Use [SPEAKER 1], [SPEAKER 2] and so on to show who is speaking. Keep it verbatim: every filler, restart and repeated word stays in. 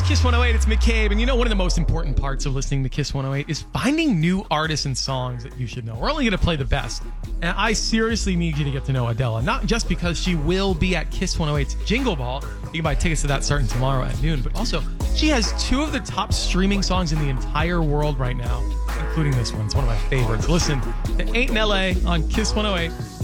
[SPEAKER 1] Kiss one oh eight, it's McCabe. And you know, one of the most important parts of listening to Kiss one oh eight is finding new artists and songs that you should know. We're only going to play the best. And I seriously need you to get to know Adele. Not just because she will be at Kiss one oh eight's Jingle Ball. You can buy tickets to that starting tomorrow at noon. But also, she has two of the top streaming songs in the entire world right now, including this one. It's one of my favorites. Listen to eight in L A on Kiss one oh eight.